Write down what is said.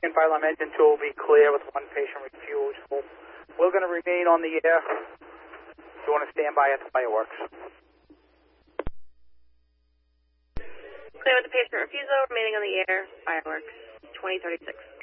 second fire alarm engine 2 will be clear with one patient refused. We're going to remain on the air. If you want to stand by at the fireworks. Clear with the patient refusal, remaining on the air, fireworks, 2036.